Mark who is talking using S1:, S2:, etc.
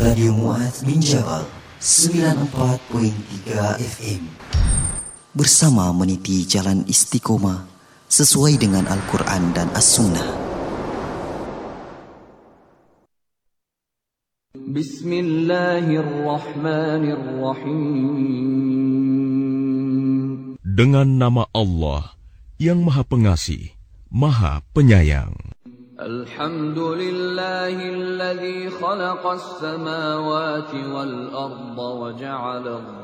S1: Radio Mu'adz bin Jabal 94.3 FM. Bersama meniti jalan istiqomah sesuai dengan Al-Quran dan As-Sunnah.
S2: Bismillahirrahmanirrahim. Dengan nama Allah yang Maha Pengasih, Maha Penyayang. Alhamdulillahilladzi khalaqas samawati wal arda wa ja'ala